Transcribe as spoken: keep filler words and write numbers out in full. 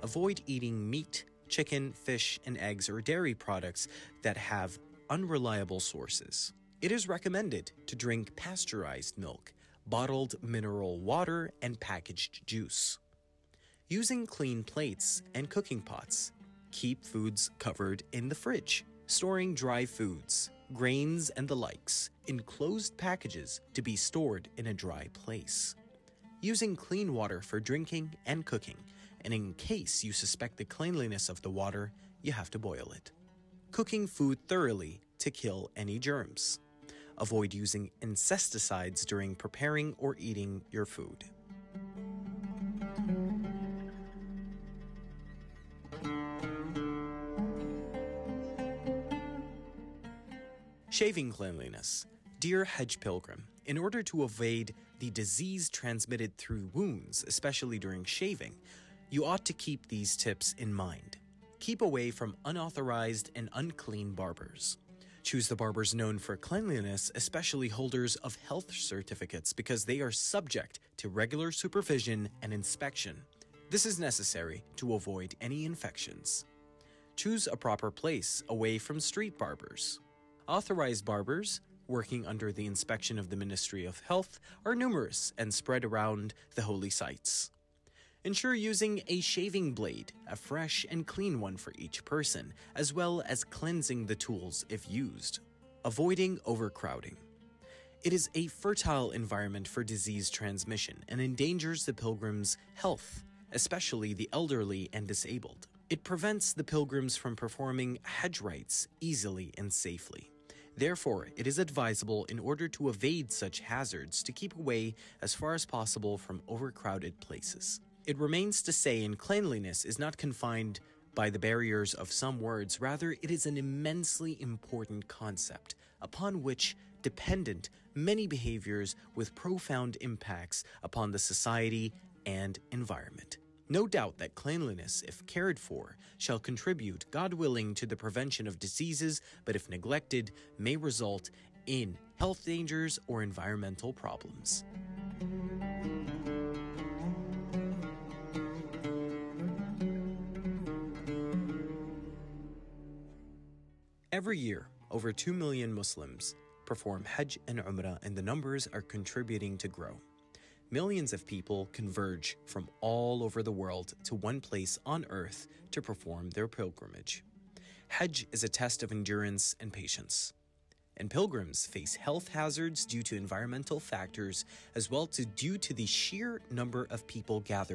avoid eating meat, chicken, fish, and eggs or dairy products that have unreliable sources. It is recommended to drink pasteurized milk, bottled mineral water, and packaged juice. Using clean plates and cooking pots. Keep foods covered in the fridge. Storing dry foods, grains, and the likes in closed packages to be stored in a dry place. Using clean water for drinking and cooking, and in case you suspect the cleanliness of the water, you have to boil it. Cooking food thoroughly to kill any germs. Avoid using insecticides during preparing or eating your food. Shaving cleanliness. Dear Hajj pilgrim, in order to evade the disease transmitted through wounds, especially during shaving, you ought to keep these tips in mind. Keep away from unauthorized and unclean barbers. Choose the barbers known for cleanliness, especially holders of health certificates, because they are subject to regular supervision and inspection. This is necessary to avoid any infections. Choose a proper place away from street barbers. Authorized barbers, working under the inspection of the Ministry of Health, are numerous and spread around the holy sites. Ensure using a shaving blade, a fresh and clean one for each person, as well as cleansing the tools if used. Avoiding overcrowding. It is a fertile environment for disease transmission and endangers the pilgrims' health, especially the elderly and disabled. It prevents the pilgrims from performing Hajj rites easily and safely. Therefore, it is advisable, in order to evade such hazards, to keep away as far as possible from overcrowded places. It remains to say, in cleanliness is not confined by the barriers of some words, rather it is an immensely important concept upon which dependent many behaviors with profound impacts upon the society and environment. No doubt that cleanliness, if cared for, shall contribute, God willing, to the prevention of diseases, but if neglected, may result in health dangers or environmental problems. Every year, over two million Muslims perform Hajj and Umrah, and the numbers are contributing to grow. Millions of people converge from all over the world to one place on earth to perform their pilgrimage. Hajj is a test of endurance and patience. And pilgrims face health hazards due to environmental factors, as well as due to the sheer number of people gathered